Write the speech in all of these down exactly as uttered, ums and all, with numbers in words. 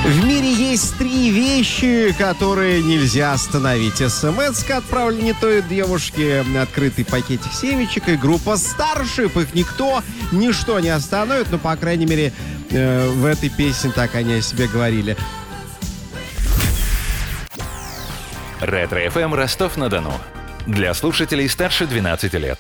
В мире есть три вещи, которые нельзя остановить. СМС-ка отправлена той девушке, открытый пакетик семечек и группа Starship. Их никто, ничто не остановит. Ну, по крайней мере, э, в этой песне так они о себе говорили. Ретро-эф эм Ростов-на-Дону. Для слушателей старше двенадцати лет.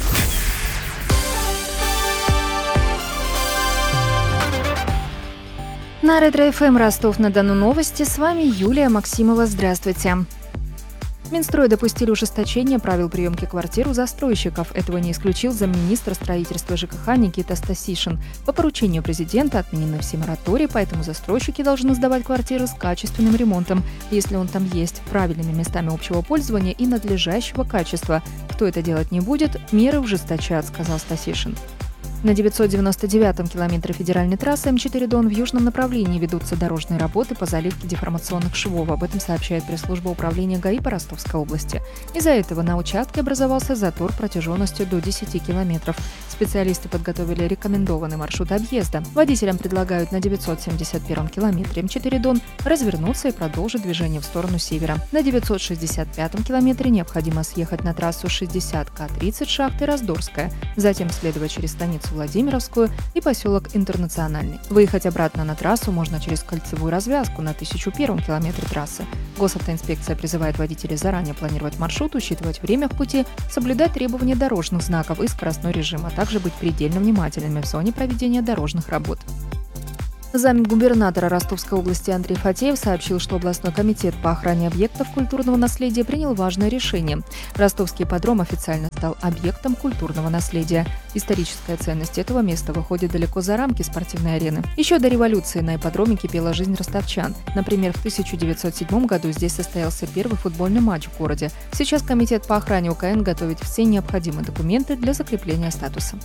На Ретро-эф эм Ростов-на-Дону новости. С вами Юлия Максимова. Здравствуйте. Минстрой допустили ужесточение правил приемки квартир у застройщиков. Этого не исключил замминистра строительства ЖКХ Никита Стасишин. По поручению президента отменены все моратории, поэтому застройщики должны сдавать квартиры с качественным ремонтом, если он там есть, правильными местами общего пользования и надлежащего качества. Кто это делать не будет, меры ужесточат, сказал Стасишин. На девятьсот девяносто девятом километре федеральной трассы эм четыре Дон в южном направлении ведутся дорожные работы по заливке деформационных швов. Об этом сообщает пресс-служба управления ГАИ по Ростовской области. Из-за этого на участке образовался затор протяженностью до десяти километров. Специалисты подготовили рекомендованный маршрут объезда. Водителям предлагают на девятьсот семьдесят первом километре эм четыре Дон развернуться и продолжить движение в сторону севера. На девятьсот шестьдесят пятом километре необходимо съехать на трассу шестьдесят К тридцать шахты Раздорская, затем следовать через станицу Владимировскую и поселок Интернациональный. Выехать обратно на трассу можно через кольцевую развязку на тысяча первом километре трассы. Госавтоинспекция призывает водителей заранее планировать маршрут, учитывать время в пути, соблюдать требования дорожных знаков и скоростной режим, а также быть предельно внимательными в зоне проведения дорожных работ. Замгубернатора Ростовской области Андрей Фатеев сообщил, что областной комитет по охране объектов культурного наследия принял важное решение. Ростовский ипподром официально стал объектом культурного наследия. Историческая ценность этого места выходит далеко за рамки спортивной арены. Еще до революции на ипподроме кипела жизнь ростовчан. Например, в тысяча девятьсот седьмом году здесь состоялся первый футбольный матч в городе. Сейчас комитет по охране УКН готовит все необходимые документы для закрепления статуса.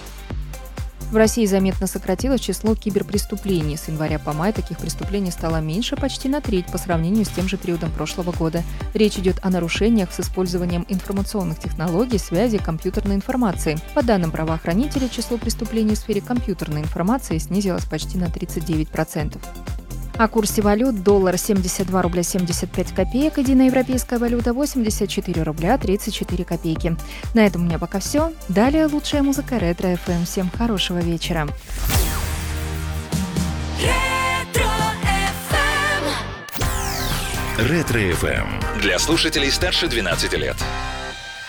В России заметно сократилось число киберпреступлений. С января по май таких преступлений стало меньше почти на треть по сравнению с тем же периодом прошлого года. Речь идет о нарушениях с использованием информационных технологий, связи, компьютерной информации. По данным правоохранителей, число преступлений в сфере компьютерной информации снизилось почти на тридцать девять процентов. О курсе валют: доллар семьдесят два рубля семьдесят пять копеек, единоевропейская валюта восемьдесят четыре рубля тридцать четыре копейки. На этом у меня пока все. Далее лучшая музыка Ретро-эф эм. Всем хорошего вечера. Ретро-эф эм для слушателей старше двенадцати лет.